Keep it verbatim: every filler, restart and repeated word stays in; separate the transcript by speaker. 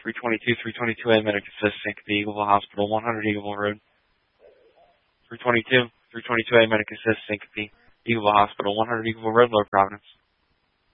Speaker 1: three twenty-two, three twenty-two A, medic assist, Syncope, Eagleville Hospital, one hundred Eagleville Road. three twenty-two, three twenty-two A, medic assist, Syncope, Eagleville Hospital, one hundred Eagleville Road, Lower Providence.